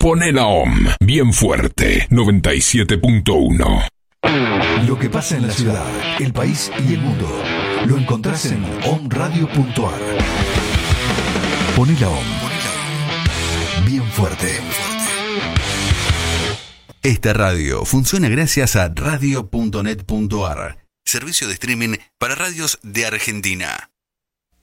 Poné la OM bien fuerte, 97.1. Lo que pasa en la ciudad, el país y el mundo lo encontrás en omradio.ar. Poné la OM bien fuerte. Esta radio funciona gracias a radio.net.ar, servicio de streaming para radios de Argentina.